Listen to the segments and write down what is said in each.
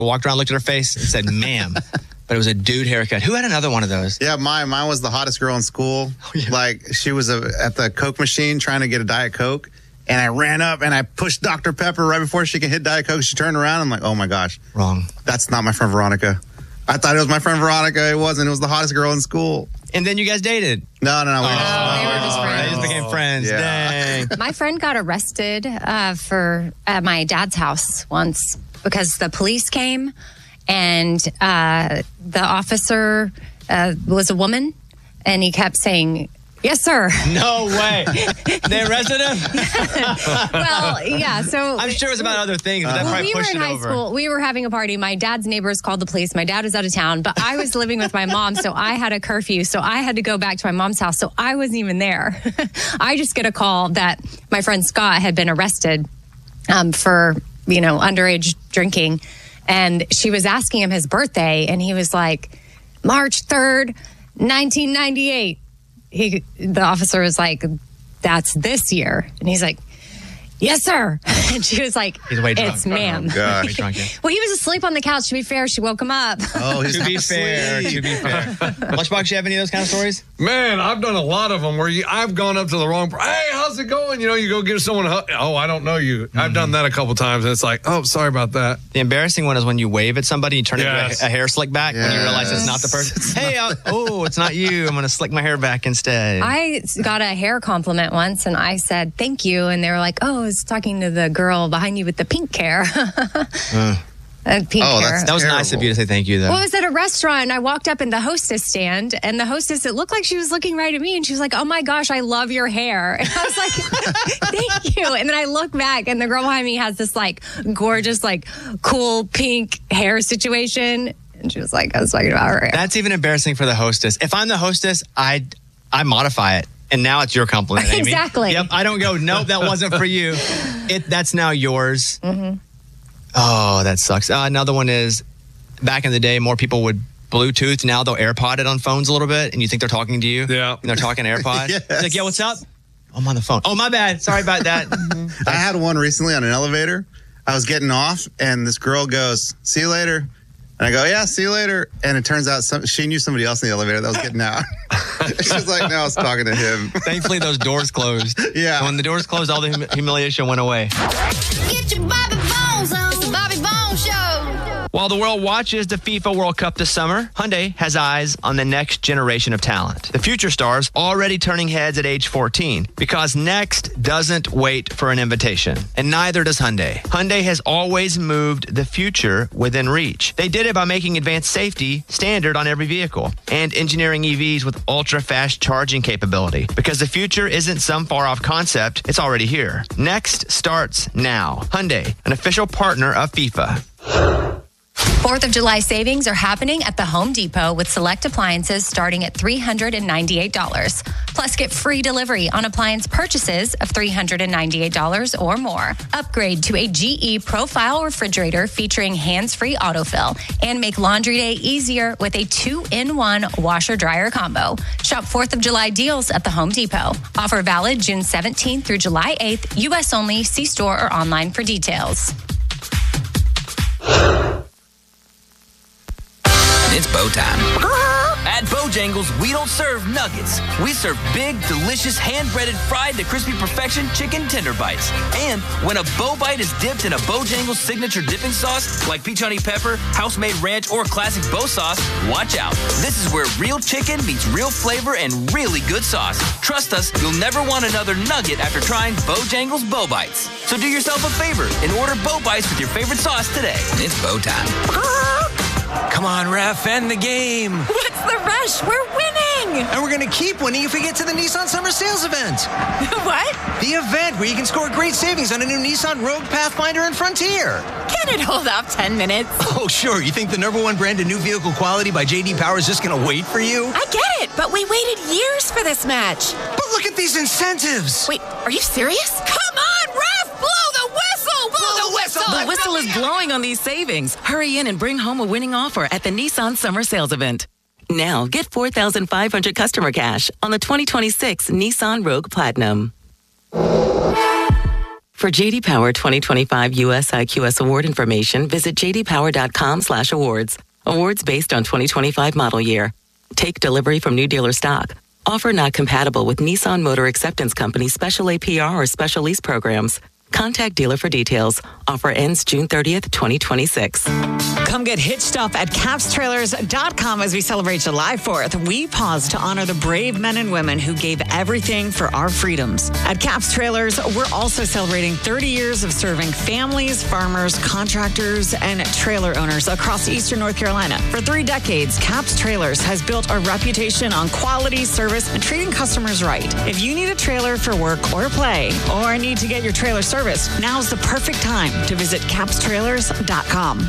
walked around, looked at her face, and said, ma'am. But it was a dude haircut. Who had another one of those? Yeah, mine was the hottest girl in school. Oh, yeah. Like, she was at the Coke machine trying to get a Diet Coke. And I ran up and I pushed Dr. Pepper right before she could hit Diet Coke. She turned around. I'm like, oh, my gosh. Wrong. That's not my friend Veronica. I thought it was my friend Veronica. It wasn't. It was the hottest girl in school. And then you guys dated? No. They were just friends. They just became friends. Yeah. Dang. My friend got arrested at my dad's house once because the police came and the officer was a woman and he kept saying, yes, sir. No way. They arrested him? Well, yeah. So I'm sure it was about other things, but that probably we were pushed in it high over. school. We were having a party. My dad's neighbors called the police. My dad was out of town, but I was living with my mom, so I had a curfew. So I had to go back to my mom's house. So I wasn't even there. I just get a call that my friend Scott had been arrested for, underage drinking. And she was asking him his birthday, and he was like, March 3rd, 1998. The officer was like, that's this year. And he's like, yes, sir. And she was like, He's way drunk. it's ma'am. Oh, gosh. Way drunk, yeah. Well, he was asleep on the couch. To be fair, she woke him up. Oh, he's To be fair. Lunchbox, you have any of those kind of stories? Man, I've done a lot of them where I've gone up to the wrong person. Hey, how's it going? You go give someone a hug. Oh, I don't know you. I've done that a couple times, and it's like, oh, sorry about that. The embarrassing one is when you wave at somebody and you turn Yes. it a hair slick back when you realize it's not the person. Hey, it's not you. I'm going to slick my hair back instead. I got a hair compliment once, and I said, thank you. And they were like, oh, I was talking to the girl behind you with the pink hair. Pink hair. That was nice of you to say thank you, though. Well, it was at a restaurant, and I walked up in the hostess stand, and the hostess, it looked like she was looking right at me, and she was like, oh my gosh, I love your hair. And I was like, thank you. And then I look back, and the girl behind me has this like gorgeous, like cool pink hair situation. And she was like, I was talking about her hair. That's even embarrassing for the hostess. If I'm the hostess, I modify it. And now it's your compliment, Amy. Exactly. Yep. I don't go, nope, that wasn't for you. That's now yours. Mm-hmm. Oh, that sucks. Another one is, back in the day, more people would Bluetooth. Now they'll AirPod it on phones a little bit, and you think they're talking to you. Yeah. And they're talking AirPod. Yes. Like, yeah, what's up? I'm on the phone. Oh, my bad. Sorry about that. I had one recently on an elevator. I was getting off, and this girl goes, see you later. And I go, yeah, see you later. And it turns out she knew somebody else in the elevator that was getting out. She's like, no, I was talking to him. Thankfully, those doors closed. Yeah. And when the doors closed, all the humiliation went away. Get your Bobby Bones on. It's the Bobby Bones Show. While the world watches the FIFA World Cup this summer, Hyundai has eyes on the next generation of talent. The future stars already turning heads at age 14 because next doesn't wait for an invitation. And neither does Hyundai. Hyundai has always moved the future within reach. They did it by making advanced safety standard on every vehicle and engineering EVs with ultra-fast charging capability because the future isn't some far-off concept, it's already here. Next starts now. Hyundai, an official partner of FIFA. 4th of July savings are happening at the Home Depot with select appliances starting at $398. Plus, get free delivery on appliance purchases of $398 or more. Upgrade to a GE Profile refrigerator featuring hands-free autofill and make laundry day easier with a 2-in-1 washer-dryer combo. Shop 4th of July deals at the Home Depot. Offer valid June 17th through July 8th. U.S. only. See store or online for details. It's bow time. At Bojangles, we don't serve nuggets. We serve big, delicious, hand-breaded, fried to crispy perfection chicken tender bites. And when a bow bite is dipped in a Bojangles signature dipping sauce, like peach honey pepper, house-made ranch, or classic bow sauce, watch out. This is where real chicken meets real flavor and really good sauce. Trust us, you'll never want another nugget after trying Bojangles Bow Bites. So do yourself a favor and order bow bites with your favorite sauce today. It's bow time. Come on, ref, end the game. What's the rush? We're winning! And we're going to keep winning if we get to the Nissan Summer Sales event. What? The event where you can score great savings on a new Nissan Rogue, Pathfinder, and Frontier. Can it hold up 10 minutes? Oh, sure. You think the #1 brand in new vehicle quality by J.D. Power is just going to wait for you? I get it, but we waited years for this match. But look at these incentives. Wait, are you serious? Come on, ref! Blow the whistle! Blow the whistle! The whistle is blowing on these savings. Hurry in and bring home a winning offer at the Nissan Summer Sales event. Now, get $4,500 customer cash on the 2026 Nissan Rogue Platinum. For JD Power 2025 US IQS award information, visit jdpower.com/awards. Awards based on 2025 model year. Take delivery from new dealer stock. Offer not compatible with Nissan Motor Acceptance Company special APR or special lease programs. Contact dealer for details. Offer ends June 30th, 2026. Come get hitched stuff at CapsTrailers.com as we celebrate July 4th. We pause to honor the brave men and women who gave everything for our freedoms. At Caps Trailers, we're also celebrating 30 years of serving families, farmers, contractors, and trailer owners across Eastern North Carolina. For 3 decades, Caps Trailers has built a reputation on quality, service, and treating customers right. If you need a trailer for work or play, or need to get your trailer serviced, now's the perfect time to visit CapsTrailers.com.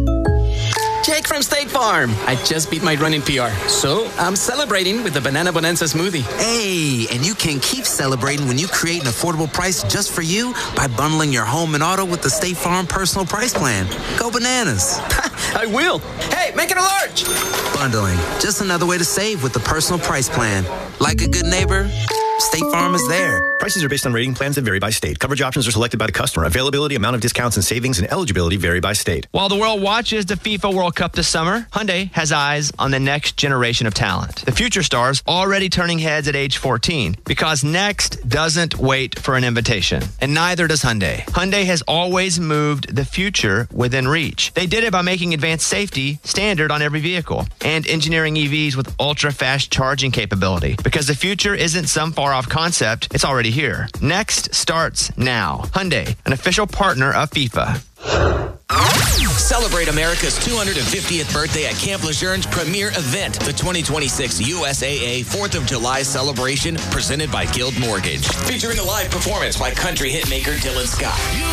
Jake from State Farm. I just beat my running PR, so I'm celebrating with the Banana Bonanza smoothie. Hey, and you can keep celebrating when you create an affordable price just for you by bundling your home and auto with the State Farm Personal Price Plan. Go bananas. I will. Hey, make it a large. Bundling, just another way to save with the Personal Price Plan. Like a good neighbor, State Farm is there. Prices are based on rating plans that vary by state. Coverage options are selected by the customer. Availability, amount of discounts and savings, and eligibility vary by state. While the world watches the FIFA World Cup this summer, Hyundai has eyes on the next generation of talent. The future stars already turning heads at age 14 because next doesn't wait for an invitation. And neither does Hyundai. Hyundai has always moved the future within reach. They did it by making advanced safety standard on every vehicle and engineering EVs with ultra-fast charging capability. Because the future isn't some far-off concept, it's already here. Next starts now. Hyundai, an official partner of FIFA. Celebrate America's 250th birthday at Camp Lejeune's premier event, the 2026 USAA 4th of July celebration presented by Guild Mortgage. Featuring a live performance by country hitmaker Dylan Scott.